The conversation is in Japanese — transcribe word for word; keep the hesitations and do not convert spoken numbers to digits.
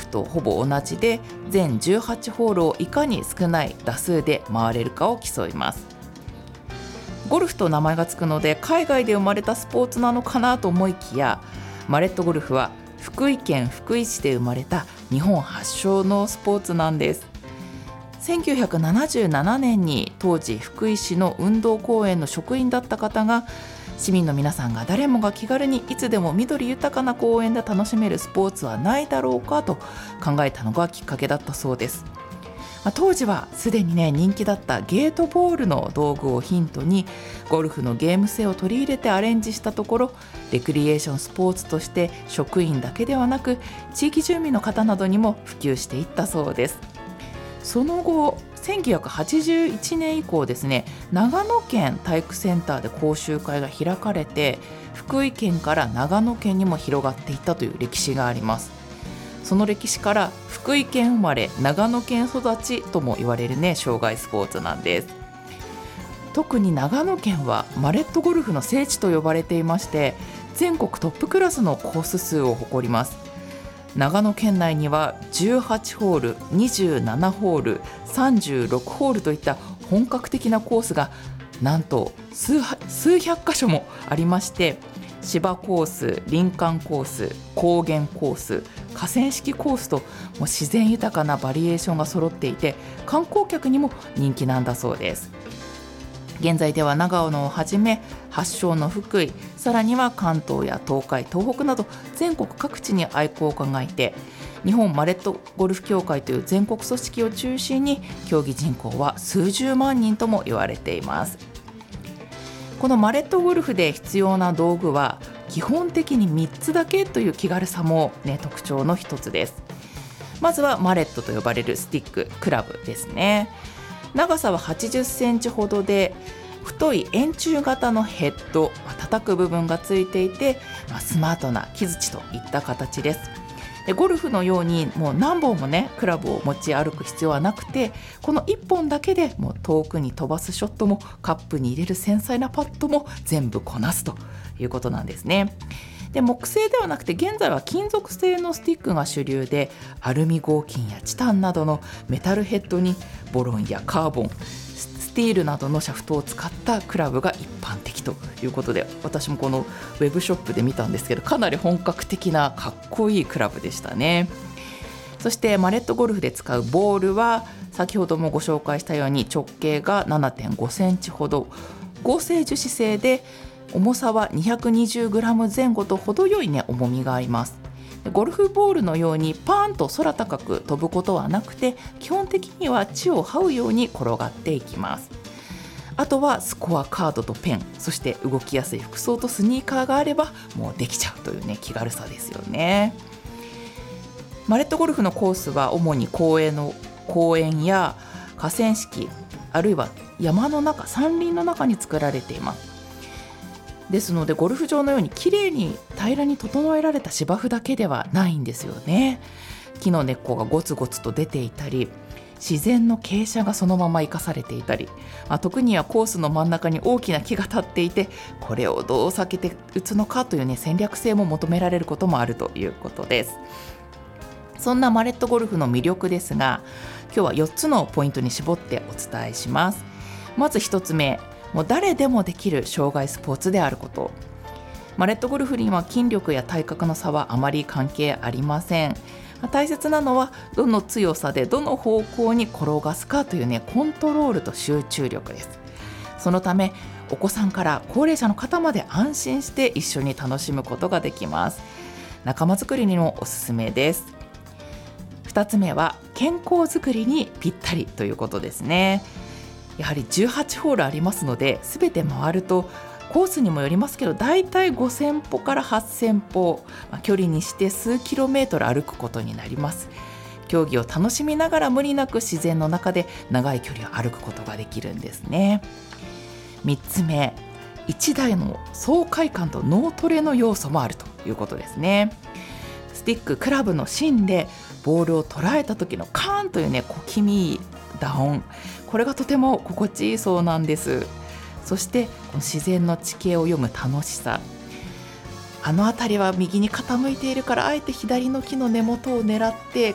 フとほぼ同じで、全じゅうはちホールをいかに少ない打数で回れるかを競います。ゴルフと名前がつくので海外で生まれたスポーツなのかなと思いきや、マレットゴルフは福井県福井市で生まれた日本発祥のスポーツなんです。せんきゅうひゃくななじゅうななねんに当時福井市の運動公園の職員だった方が、市民の皆さんが誰もが気軽にいつでも緑豊かな公園で楽しめるスポーツはないだろうかと考えたのがきっかけだったそうです。まあ、当時はすでにね人気だったゲートボールの道具をヒントにゴルフのゲーム性を取り入れてアレンジしたところ、レクリエーションスポーツとして職員だけではなく地域住民の方などにも普及していったそうです。その後せんきゅうひゃくはちじゅういちねん以降ですね、長野県体育センターで講習会が開かれて、福井県から長野県にも広がっていったという歴史があります。その歴史から福井県生まれ長野県育ちとも言われるね障害スポーツなんです。特に長野県はマレットゴルフの聖地と呼ばれていまして、全国トップクラスのコース数を誇ります。長野県内にはじゅうはちホール、にじゅうななホール、さんじゅうろくホールといった本格的なコースがなんと 数, 数百箇所もありまして、芝コース、林間コース、高原コース、河川敷コースともう自然豊かなバリエーションが揃っていて、観光客にも人気なんだそうです。現在では長野をはじめ発祥の福井、さらには関東や東海、東北など全国各地に愛好家がいて、日本マレットゴルフ協会という全国組織を中心に競技人口は数十万人とも言われています。このマレットゴルフで必要な道具は基本的にみっつだけという気軽さも、ね、特徴の一つです。まずはマレットと呼ばれるスティック、クラブですね。長さははちじゅっセンチほどで、太い円柱型のヘッド、叩く部分がついていて、スマートな木槌といった形です。でゴルフのようにもう何本もねクラブを持ち歩く必要はなくて、このいっぽんだけでもう遠くに飛ばすショットもカップに入れる繊細なパットも全部こなすということなんですね。で木製ではなくて現在は金属製のスティックが主流で、アルミ合金やチタンなどのメタルヘッドにボロンやカーボン、スティールなどのシャフトを使ったクラブが一般的ということで、私もこのウェブショップで見たんですけど、かなり本格的なかっこいいクラブでしたね。そしてマレットゴルフで使うボールは先ほどもご紹介したように直径が ななてんごセンチほど、合成樹脂製で重さは にひゃくにじゅうグラム 前後と程よい、ね、重みがあります。ゴルフボールのようにパーンと空高く飛ぶことはなくて、基本的には地を這うように転がっていきます。あとはスコアカードとペン、そして動きやすい服装とスニーカーがあればもうできちゃうという、ね、気軽さですよね。マレットゴルフのコースは主に公園の公園や河川敷、あるいは山の中、山林の中に作られています。ですのでゴルフ場のようにきれいに平らに整えられた芝生だけではないんですよね。木の根っこがゴツゴツと出ていたり、自然の傾斜がそのまま生かされていたり、あ時にはコースの真ん中に大きな木が立っていて、これをどう避けて打つのかという、ね、戦略性も求められることもあるということです。そんなマレットゴルフの魅力ですが、今日はよっつのポイントに絞ってお伝えします。まずひとつめ、もう誰でもできる障害スポーツであること。マレットゴルフには筋力や体格の差はあまり関係ありません。大切なのはどの強さでどの方向に転がすかという、ね、コントロールと集中力です。そのためお子さんから高齢者の方まで安心して一緒に楽しむことができます。仲間づくりにもおすすめです。ふたつめは健康づくりにぴったりということですね。やはりじゅうはちホールありますので、全て回るとコースにもよりますけどだいたいごせんぽからはっせんぽ、まあ、距離にして数キロメートル歩くことになります。競技を楽しみながら無理なく自然の中で長い距離を歩くことができるんですね。みっつめ、いちだいの爽快感と脳トレの要素もあるということですね。スティック、クラブの芯でボールを捉えた時のカーンという、ね、小気味いい打音、これがとても心地いいそうなんです。そしてこの自然の地形を読む楽しさ、あの辺りは右に傾いているからあえて左の木の根元を狙って